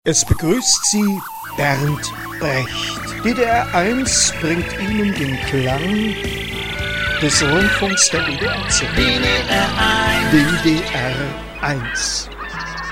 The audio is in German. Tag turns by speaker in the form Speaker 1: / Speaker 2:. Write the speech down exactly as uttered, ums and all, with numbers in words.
Speaker 1: Es begrüßt Sie Bernd Brecht. D D R eins bringt Ihnen den Klang des Rundfunks der D D R zurück. D D R eins. D D R eins.